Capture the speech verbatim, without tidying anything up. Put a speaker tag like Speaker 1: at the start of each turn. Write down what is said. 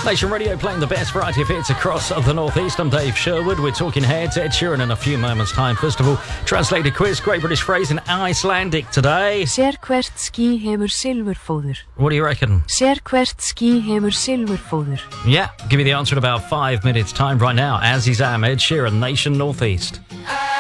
Speaker 1: Nation Radio playing the best variety of hits across the Northeast. I'm Dave Sherwood. We're talking heads. Ed Sheeran in a few moments' time. First of all, translated quiz, Great British phrase in Icelandic today.
Speaker 2: Sérhvert ský hefur silfurfóður.
Speaker 1: What do you reckon?
Speaker 2: Sérhvert ský hefur silfurfóður.
Speaker 1: Yeah, give you the answer in about five minutes' time right now. As is Ed Sheeran, Nation Northeast.